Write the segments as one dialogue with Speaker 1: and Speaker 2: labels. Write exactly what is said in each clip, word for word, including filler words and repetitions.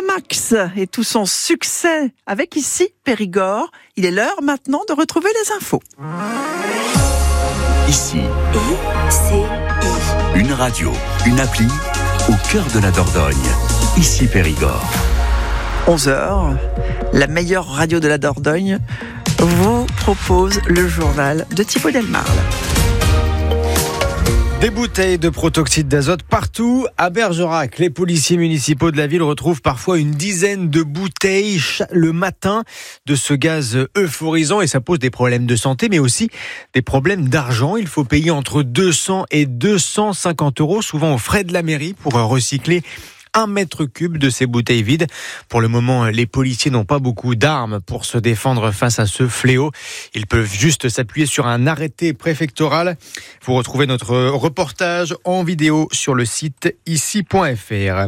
Speaker 1: Winamax et tout son succès avec ici Périgord. Il est l'heure maintenant de retrouver les infos.
Speaker 2: Ici,
Speaker 3: I C I.
Speaker 2: Une radio, une appli au cœur de la Dordogne. Ici Périgord.
Speaker 1: onze heures, la meilleure radio de la Dordogne vous propose le journal de Thibaut Delmarle.
Speaker 4: Des bouteilles de protoxyde d'azote partout. À Bergerac, les policiers municipaux de la ville retrouvent parfois une dizaine de bouteilles le matin de ce gaz euphorisant et ça pose des problèmes de santé mais aussi des problèmes d'argent. Il faut payer entre deux cents et deux cent cinquante euros, souvent aux frais de la mairie, pour recycler un mètre cube de ces bouteilles vides. Pour le moment, les policiers n'ont pas beaucoup d'armes pour se défendre face à ce fléau. Ils peuvent juste s'appuyer sur un arrêté préfectoral. Vous retrouvez notre reportage en vidéo sur le site ici point f r.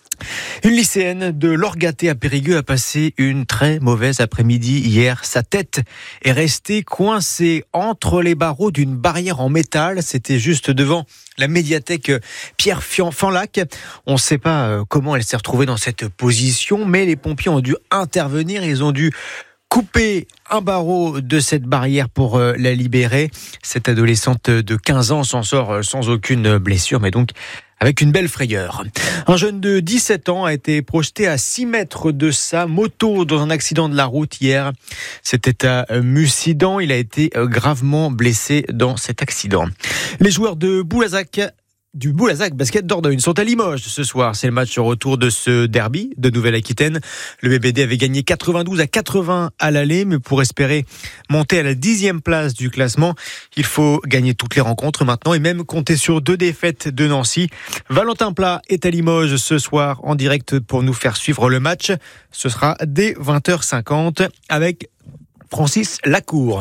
Speaker 4: Une lycéenne de l'Orgaté à Périgueux a passé une très mauvaise après-midi hier. Sa tête est restée coincée entre les barreaux d'une barrière en métal. C'était juste devant la médiathèque Pierre Fanlac. On ne sait pas comment elle s'est retrouvée dans cette position, mais les pompiers ont dû intervenir. Ils ont dû couper un barreau de cette barrière pour la libérer. Cette adolescente de quinze ans s'en sort sans aucune blessure, mais donc avec une belle frayeur. Un jeune de dix-sept ans a été projeté à six mètres de sa moto dans un accident de la route hier. C'était à Mussidan. Il a été gravement blessé dans cet accident. Les joueurs de Boulazac du Boulazac Basket Dordogne sont à Limoges ce soir. C'est le match retour de ce derby de Nouvelle-Aquitaine. Le B B D avait gagné quatre-vingt-douze à quatre-vingts à l'aller, mais pour espérer monter à la dixième place du classement, il faut gagner toutes les rencontres maintenant et même compter sur deux défaites de Nancy. Valentin Plat est à Limoges ce soir en direct pour nous faire suivre le match. Ce sera dès vingt heures cinquante avec Francis Lacour.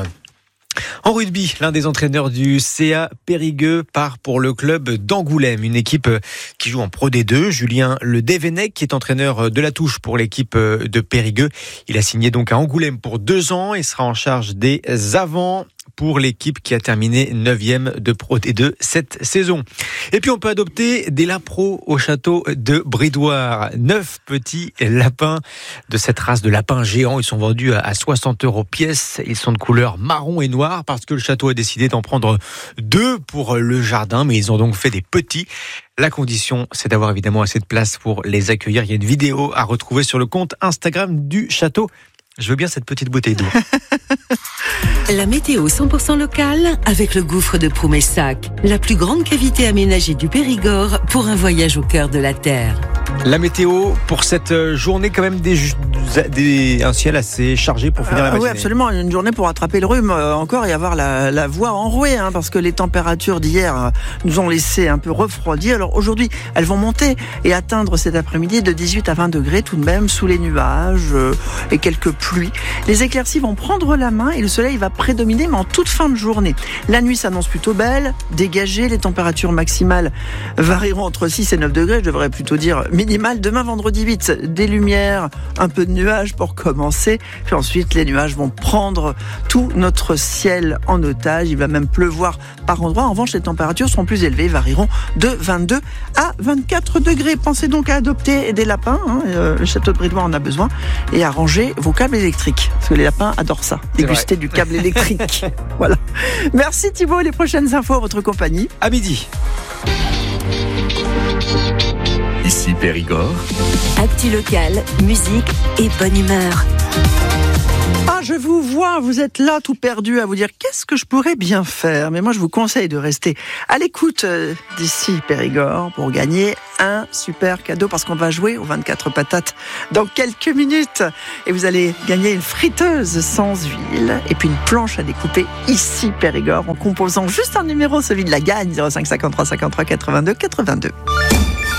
Speaker 4: En rugby, l'un des entraîneurs du C A Périgueux part pour le club d'Angoulême, une équipe qui joue en Pro D deux. Julien Le Dévennec, qui est entraîneur de la touche pour l'équipe de Périgueux. Il a signé donc à Angoulême pour deux ans et sera en charge des avants pour l'équipe qui a terminé neuvième de Pro D deux cette saison. Et puis on peut adopter des lapros au château de Bridoire. Neuf petits lapins de cette race de lapins géants. Ils sont vendus à soixante euros pièce. Ils sont de couleur marron et noir parce que le château a décidé d'en prendre deux pour le jardin, mais ils ont donc fait des petits. La condition, c'est d'avoir évidemment assez de place pour les accueillir. Il y a une vidéo à retrouver sur le compte Instagram du château. Je veux bien cette petite bouteille d'eau.
Speaker 3: La météo cent pour cent locale avec le gouffre de Proumessac, la plus grande cavité aménagée du Périgord pour un voyage au cœur de la terre.
Speaker 4: La météo pour cette journée, quand même des, des, un ciel assez chargé pour finir euh, la matinée.
Speaker 1: Oui, absolument, une journée pour attraper le rhume euh, encore et avoir la, la voix enrouée, hein, parce que les températures d'hier euh, nous ont laissé un peu refroidir. Alors aujourd'hui, elles vont monter et atteindre cet après-midi de dix-huit à vingt degrés tout de même sous les nuages euh, et quelques pluies. Les éclaircies vont prendre la main et le soleil va prédominer, mais en toute fin de journée. La nuit s'annonce plutôt belle, dégagée. Les températures maximales varieront entre six et neuf degrés, je devrais plutôt dire minimal. Demain, vendredi huit, des lumières, un peu de nuages pour commencer. Puis ensuite, les nuages vont prendre tout notre ciel en otage. Il va même pleuvoir par endroits. En revanche, les températures seront plus élevées, varieront de vingt-deux à vingt-quatre degrés. Pensez donc à adopter des lapins. Hein. Le château de Bridoire en a besoin. Et à ranger vos câbles électriques. Parce que les lapins adorent ça. Déguster du câble électrique. Voilà. Merci Thibaut. Les prochaines infos à votre compagnie.
Speaker 4: À midi.
Speaker 2: Ici Périgord.
Speaker 3: Actu locale, musique et bonne humeur.
Speaker 1: Ah, je vous vois, vous êtes là tout perdu à vous dire qu'est-ce que je pourrais bien faire. Mais moi, je vous conseille de rester à l'écoute d'ici Périgord pour gagner un super cadeau parce qu'on va jouer aux vingt-quatre patates dans quelques minutes. Et vous allez gagner une friteuse sans huile et puis une planche à découper ici Périgord en composant juste un numéro, celui de la gagne, zéro cinq cinquante-trois cinquante-trois quatre-vingt-deux quatre-vingt-deux.